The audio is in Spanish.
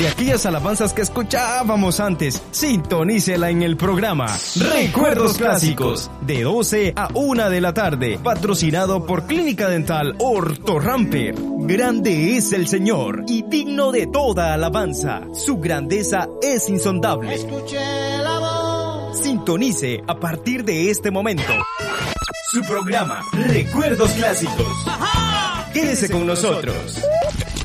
de aquellas alabanzas que escuchábamos antes. Sintonícela en el programa Recuerdos Clásicos, de 12 a 1 de la tarde, patrocinado por Clínica Dental Orto Ramper. Grande es el Señor y digno de toda alabanza. Su grandeza es insondable. Escuché la voz. Sintonice a partir de este momento su programa Recuerdos Clásicos. Quédese con nosotros.